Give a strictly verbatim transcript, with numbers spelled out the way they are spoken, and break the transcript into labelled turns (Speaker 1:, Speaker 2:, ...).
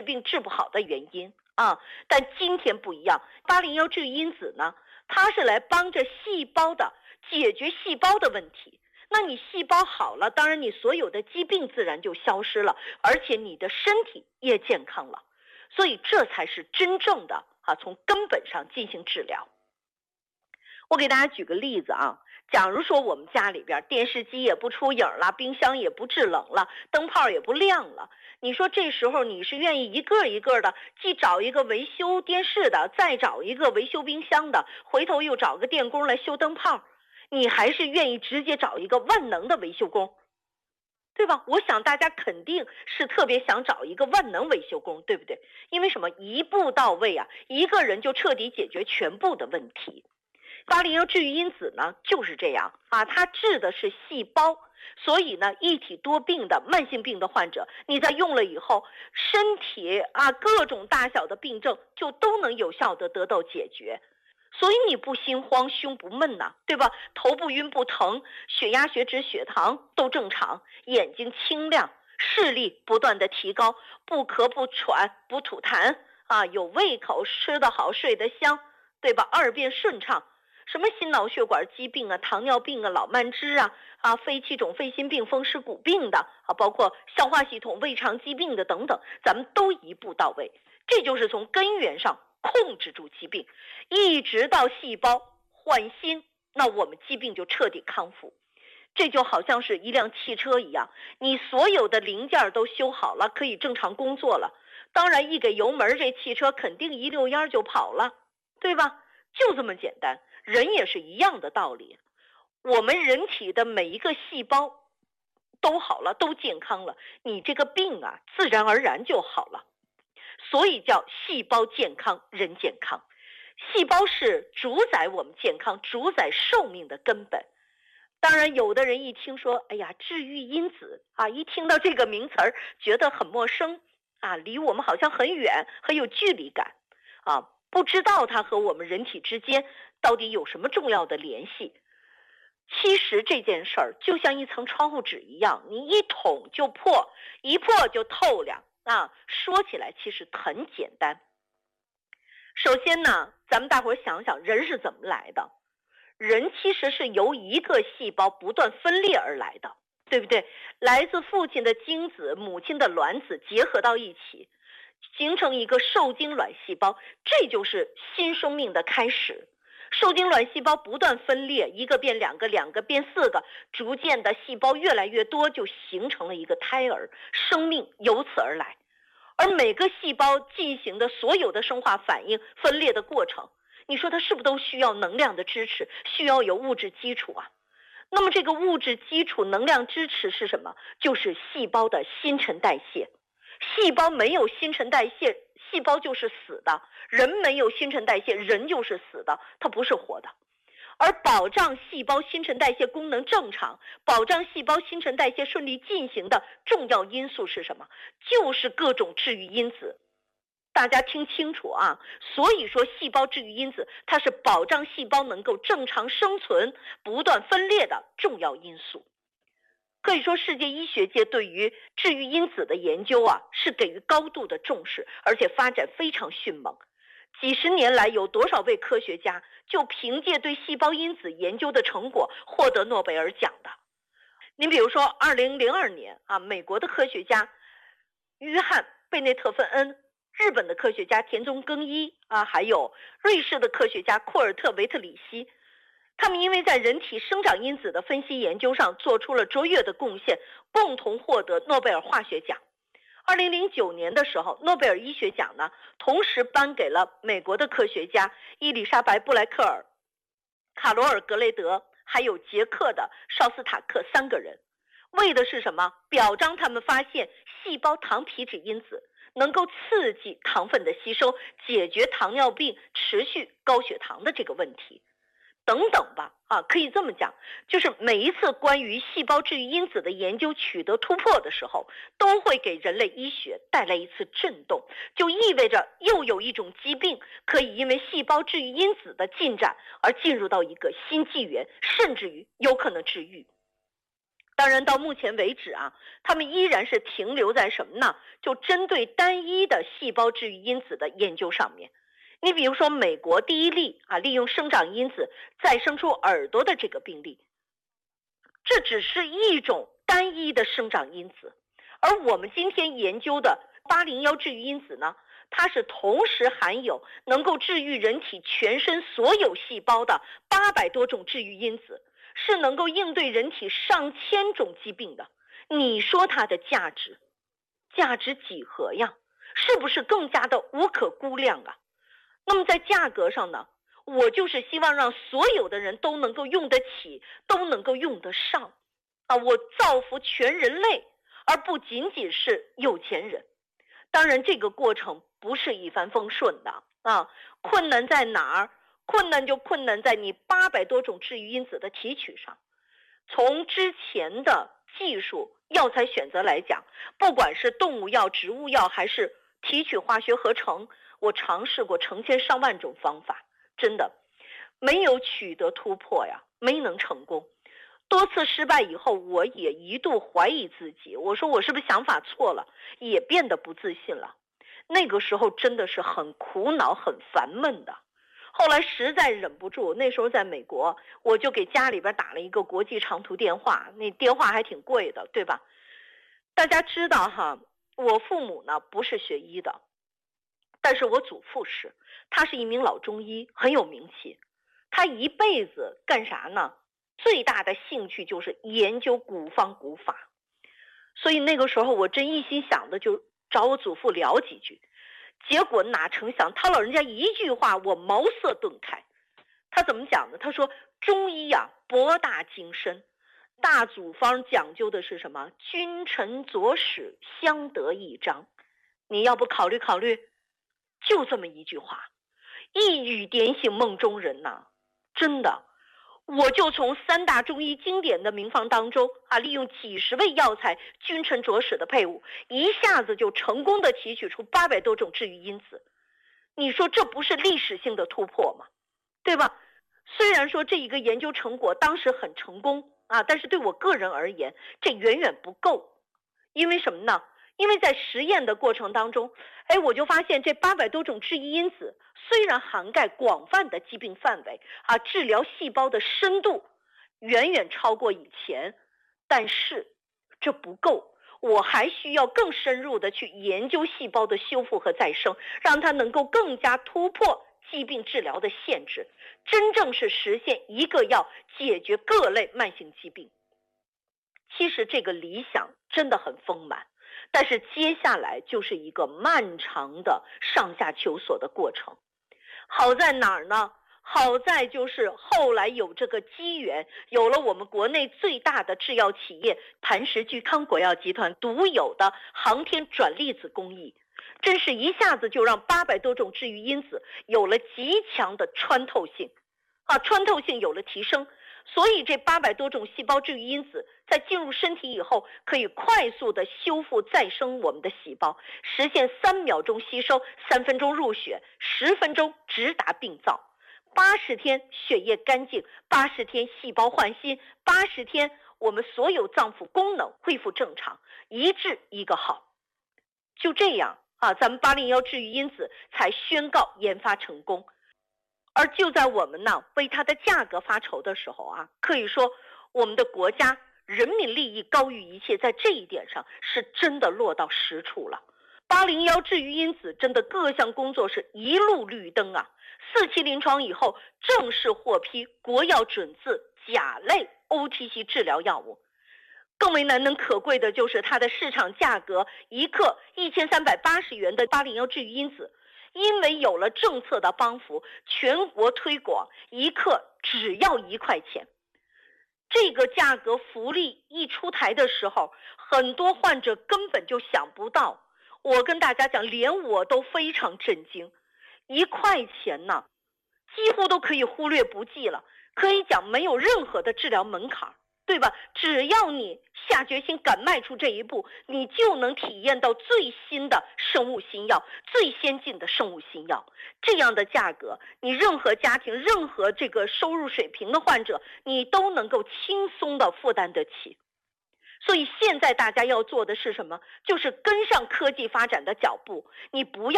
Speaker 1: 病治不好的原因啊。但今天不一样，八零一治愈因子呢，它是来帮着细胞的解决细胞的问题。那你细胞好了，当然你所有的疾病自然就消失了，而且你的身体也健康了。所以这才是真正的啊，从根本上进行治疗。我给大家举个例子啊，假如说我们家里边电视机也不出影了，冰箱也不制冷了，灯泡也不亮了，你说这时候你是愿意一个一个的，既找一个维修电视的，再找一个维修冰箱的，回头又找个电工来修灯泡，你还是愿意直接找一个万能的维修工，对吧？我想大家肯定是特别想找一个万能维修工，对不对？因为什么？一步到位啊，一个人就彻底解决全部的问题。八零一治愈因子呢就是这样啊，它治的是细胞，所以呢一体多病的慢性病的患者，你在用了以后，身体啊各种大小的病症就都能有效的得到解决。所以你不心慌胸不闷呐、啊，对吧？头不晕不疼，血压血脂血糖都正常，眼睛清亮，视力不断的提高，不咳不喘不吐痰啊，有胃口，吃得好睡得香，对吧？二便顺畅，什么心脑血管疾病啊，糖尿病啊，老慢支啊，啊肺气肿肺心病风湿骨病的啊，包括消化系统胃肠疾病的等等，咱们都一步到位。这就是从根源上控制住疾病，一直到细胞换新，那我们疾病就彻底康复。这就好像是一辆汽车一样，你所有的零件都修好了，可以正常工作了，当然一给油门，这汽车肯定一溜烟就跑了，对吧？就这么简单。人也是一样的道理，我们人体的每一个细胞都好了，都健康了，你这个病啊自然而然就好了。所以叫细胞健康人健康，细胞是主宰我们健康主宰寿命的根本。当然有的人一听说哎呀治愈因子啊，一听到这个名词儿觉得很陌生啊，离我们好像很远，很有距离感啊，不知道它和我们人体之间到底有什么重要的联系。其实这件事儿就像一层窗户纸一样，你一捅就破，一破就透亮啊。说起来其实很简单。首先呢，咱们大伙儿想想人是怎么来的。人其实是由一个细胞不断分裂而来的，对不对？来自父亲的精子母亲的卵子结合到一起，形成一个受精卵细胞，这就是新生命的开始。受精卵细胞不断分裂，一个变两个，两个变四个，逐渐的细胞越来越多，就形成了一个胎儿，生命由此而来。而每个细胞进行的所有的生化反应分裂的过程，你说它是不是都需要能量的支持，需要有物质基础啊？那么这个物质基础能量支持是什么？就是细胞的新陈代谢。细胞没有新陈代谢，细胞就是死的；人没有新陈代谢，人就是死的，它不是活的。而保障细胞新陈代谢功能正常，保障细胞新陈代谢顺利进行的重要因素是什么？就是各种治愈因子。大家听清楚啊！所以说细胞治愈因子它是保障细胞能够正常生存不断分裂的重要因素。可以说世界医学界对于治愈因子的研究啊是给予高度的重视，而且发展非常迅猛。几十年来有多少位科学家就凭借对细胞因子研究的成果获得诺贝尔奖的。您比如说二零零二年啊，美国的科学家约翰贝内特芬恩，日本的科学家田中耕一啊，还有瑞士的科学家库尔特维特里希，他们因为在人体生长因子的分析研究上做出了卓越的贡献，共同获得诺贝尔化学奖。二零零九年的时候，诺贝尔医学奖呢，同时颁给了美国的科学家伊丽莎白布莱克尔、卡罗尔格雷德，还有捷克的绍斯塔克三个人，为的是什么？表彰他们发现细胞糖皮质因子能够刺激糖分的吸收，解决糖尿病持续高血糖的这个问题等等吧。啊，可以这么讲，就是每一次关于细胞治愈因子的研究取得突破的时候，都会给人类医学带来一次震动，就意味着又有一种疾病可以因为细胞治愈因子的进展而进入到一个新纪元，甚至于有可能治愈。 当然到目前为止啊，他们依然是停留在什么呢？就针对单一的细胞治愈因子的研究上面。你比如说美国第一例啊，利用生长因子再生出耳朵的这个病例，这只是一种单一的生长因子，而我们今天研究的八零幺治愈因子呢，它是同时含有能够治愈人体全身所有细胞的八百多种治愈因子，是能够应对人体上千种疾病的。你说它的价值，价值几何呀？是不是更加的无可估量啊？那么在价格上呢，我就是希望让所有的人都能够用得起，都能够用得上啊！我造福全人类，而不仅仅是有钱人。当然这个过程不是一帆风顺的啊，困难在哪儿？困难就困难在你八百多种治愈因子的提取上。从之前的技术药材选择来讲，不管是动物药、植物药还是提取化学合成，我尝试过成千上万种方法，真的没有取得突破呀，没能成功。多次失败以后，我也一度怀疑自己，我说我是不是想法错了，也变得不自信了。那个时候真的是很苦恼很烦闷的。后来实在忍不住，那时候在美国，我就给家里边打了一个国际长途电话，那电话还挺贵的，对吧？大家知道哈，我父母呢不是学医的，但是我祖父是，他是一名老中医，很有名气。他一辈子干啥呢？最大的兴趣就是研究古方古法。所以那个时候我真一心想的就找我祖父聊几句，结果哪成想他老人家一句话我茅塞顿开。他怎么讲呢？他说中医啊博大精深，大祖方讲究的是什么？君臣佐使相得益彰。你要不考虑考虑？就这么一句话，一语点醒梦中人呐、啊！真的，我就从三大中医经典的名方当中啊，利用几十味药材君臣佐使的配伍，一下子就成功的提取出八百多种治愈因子。你说这不是历史性的突破吗？对吧？虽然说这一个研究成果当时很成功啊，但是对我个人而言，这远远不够。因为什么呢？因为在实验的过程当中，哎，我就发现这八百多种治愈因子虽然涵盖广泛的疾病范围啊，治疗细胞的深度远远超过以前，但是这不够，我还需要更深入的去研究细胞的修复和再生，让它能够更加突破疾病治疗的限制，真正是实现一个药解决各类慢性疾病。其实这个理想真的很丰满，但是接下来就是一个漫长的上下求索的过程。好在哪儿呢？好在就是后来有这个机缘，有了我们国内最大的制药企业磐石聚康国药集团独有的航天转粒子工艺，真是一下子就让八百多种治愈因子有了极强的穿透性啊，穿透性有了提升。所以这八百多种细胞治愈因子在进入身体以后，可以快速的修复再生我们的细胞，实现三秒钟吸收，三分钟入血，十分钟直达病灶，八十天血液干净，八十天细胞换新，八十天我们所有脏腑功能恢复正常，一治一个好。就这样啊，咱们八零幺治愈因子才宣告研发成功。而就在我们呢为它的价格发愁的时候啊，可以说我们的国家人民利益高于一切，在这一点上是真的落到实处了。八零幺治愈因子真的各项工作是一路绿灯啊，四期临床以后正式获批国药准字甲类 O T C 治疗药物。更为难能可贵的就是它的市场价格，一克一千三百八十元的八零幺治愈因子，因为有了政策的帮扶，全国推广，一克只要一块钱。这个价格福利一出台的时候，很多患者根本就想不到。我跟大家讲，连我都非常震惊，一块钱呢，几乎都可以忽略不计了，可以讲没有任何的治疗门槛，对吧？只要你下决心敢迈出这一步，你就能体验到最新的生物新药，最先进的生物新药。这样的价格，你任何家庭，任何这个收入水平的患者，你都能够轻松的负担得起。 所以现在大家要做的是什么？就是跟上科技发展的脚步，你不要